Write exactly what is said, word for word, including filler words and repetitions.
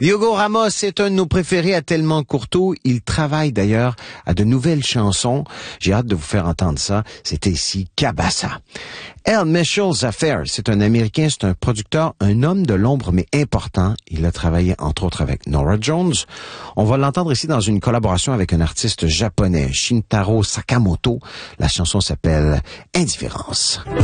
Hugo Ramos est un de nos préférés à Tellement Courteau. Il travaille d'ailleurs à de nouvelles chansons. J'ai hâte de vous faire entendre ça. C'était ici Cabassa. El Mitchell's Affair, c'est un Américain, c'est un producteur, un homme de l'ombre mais important. Il a travaillé entre autres avec Norah Jones. On va l'entendre ici dans une collaboration avec un artiste japonais, Shintaro Sakamoto. La chanson s'appelle Indifférence.